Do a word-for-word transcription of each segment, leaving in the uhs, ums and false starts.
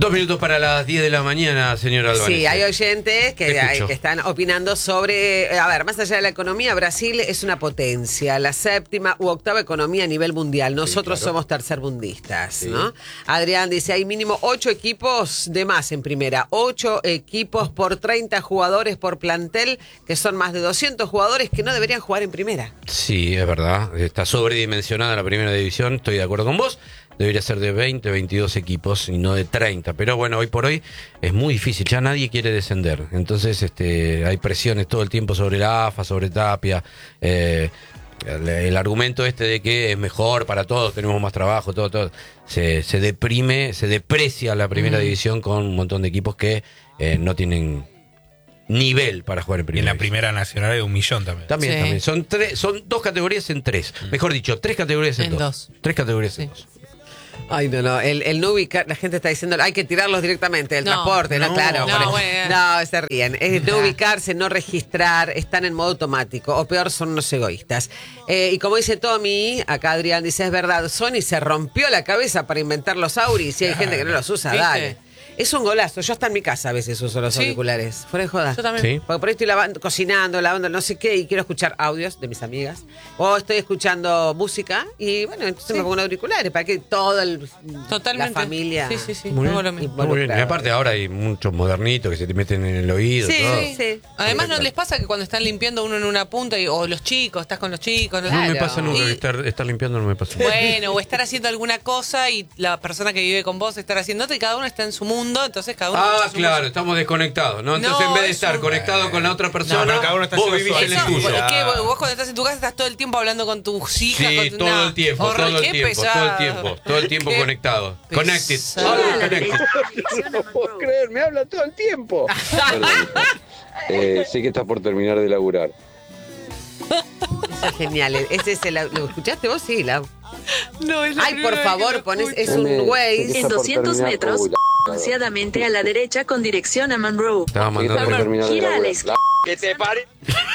Dos minutos para las diez de la mañana, señor Albanese. Sí, hay oyentes que, hay, que están opinando sobre... A ver, más allá de la economía, Brasil es una potencia, la séptima u octava economía a nivel mundial. Nosotros sí, claro. somos tercermundistas, sí. ¿no? Adrián dice, hay mínimo ocho equipos de más en primera. Ocho equipos por treinta jugadores por plantel, que son más de doscientos jugadores que no deberían jugar en primera. Sí, es verdad. Está sobredimensionada la primera división, estoy de acuerdo con vos. Debería ser de veinte, veintidós equipos y no de treinta. Pero bueno, hoy por hoy es muy difícil. Ya nadie quiere descender. Entonces este, hay presiones todo el tiempo sobre la A F A, sobre Tapia. Eh, el, el argumento este de que es mejor para todos, tenemos más trabajo, todo, todo. Se, se deprime, se deprecia la primera mm. división con un montón de equipos que eh, no tienen nivel para jugar en primera. Y en la primera nacional hay un millón también. También, sí. también. Son, tres, son dos categorías en tres. Mm. Mejor dicho, tres categorías en, en dos. dos. Tres categorías sí. en dos. Ay, no, no, el, el no ubicar, la gente está diciendo, hay que tirarlos directamente del no, transporte, no, no claro. No, no, bueno. no, se ríen. Es no ubicarse, no registrar, están en modo automático, o peor, son unos egoístas. Eh, y como dice Tommy, acá Adrián dice, es verdad, Sony se rompió la cabeza para inventar los auris, y hay gente que no los usa, ¿viste? Dale. Es un golazo. Yo hasta en mi casa a veces uso los ¿Sí? auriculares. Fuera de joda. Yo también. ¿Sí? Porque por ahí estoy lavando, cocinando, lavando no sé qué y quiero escuchar audios de mis amigas. O estoy escuchando música y bueno, entonces sí. me pongo auriculares para que toda el, la familia... Sí, sí, sí. Muy bien. Muy bien. Y aparte ahora hay muchos modernitos que se te meten en el oído. Sí, todo. sí, sí. Además, ¿no les pasa que cuando están limpiando uno en una punta y, o los chicos, estás con los chicos? No, claro. no me pasa nunca y, que estar, estar limpiando, no me pasa. Bueno, o estar haciendo alguna cosa y la persona que vive con vos estar haciendo otra y cada uno está en su mundo, entonces cada uno... Ah, claro, estamos desconectados, ¿no? Entonces, no, en vez de estar un... conectado con la otra persona, no, cada uno está vos vivís en el tuyo. Es que vos cuando estás en tu casa estás todo el tiempo hablando con tus hijas. Sí, con tu... todo no. el tiempo, Horror, todo el tiempo, pesado. todo el tiempo, todo el tiempo conectado. Connected. Connected. No puedo creer, me habla todo el tiempo. eh, sé que estás por terminar de laburar. Eso es genial. Ese es el, ¿lo escuchaste vos? Sí, la... No, es la Ay, por favor, pones, es un Waze. En doscientos metros, anunciadamente a la derecha con dirección a Monroe. Estaba mandando Gira a la izquierda. ¿Qué te pare?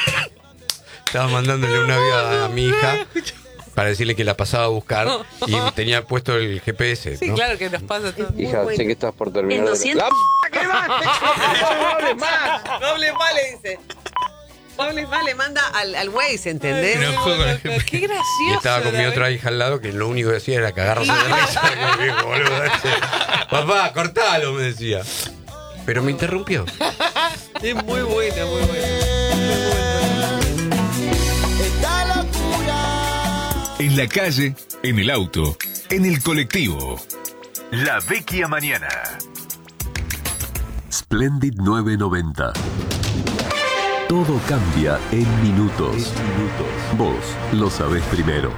Estaba mandándole un audio a, a mi hija para decirle que la pasaba a buscar y tenía puesto el G P S, ¿no? Sí, claro que nos pasa todo. Hija, sé que estás por terminar. En doscientos... ¡La p*** que va! ¡No hables más! No hables más, le dice. No hables más, le manda al, al Waze, ¿entendés? Ay, no, con el G P S. Qué gracioso. Y estaba con mi otra hija al lado que lo único que hacía era cagarse de risa con el viejo, boludo. Papá, cortalo, me decía. Pero me interrumpió. Es muy buena, muy buena. En la calle, en el auto, en el colectivo. La Vecchia Mañana. Splendid novecientos noventa. Todo cambia en minutos. minutos. Vos lo sabés primero.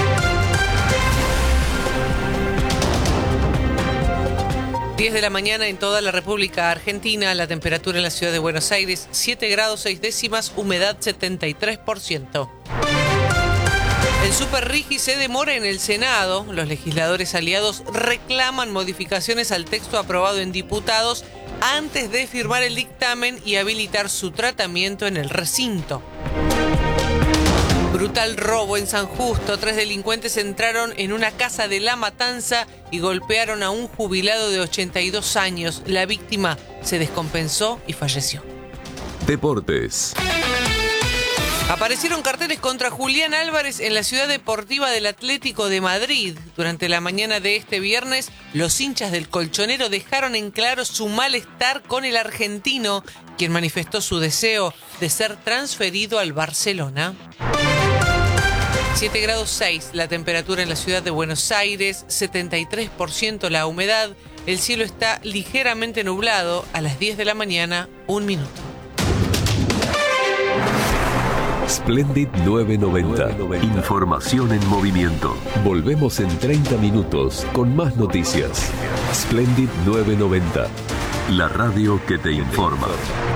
diez de la mañana en toda la República Argentina, la temperatura en la ciudad de Buenos Aires, siete grados seis décimas, humedad setenta y tres por ciento. El Super Rigi se demora en el Senado. Los legisladores aliados reclaman modificaciones al texto aprobado en diputados antes de firmar el dictamen y habilitar su tratamiento en el recinto. Brutal robo en San Justo. Tres delincuentes entraron en una casa de La Matanza y golpearon a un jubilado de ochenta y dos años. La víctima se descompensó y falleció. Deportes. Aparecieron carteles contra Julián Álvarez en la ciudad deportiva del Atlético de Madrid. Durante la mañana de este viernes, los hinchas del colchonero dejaron en claro su malestar con el argentino, quien manifestó su deseo de ser transferido al Barcelona. siete grados seis la temperatura en la ciudad de Buenos Aires, setenta y tres por ciento la humedad. El cielo está ligeramente nublado. A las diez de la mañana, un minuto. Splendid novecientos noventa. Información en movimiento. Volvemos en treinta minutos con más noticias. Splendid novecientos noventa. La radio que te informa.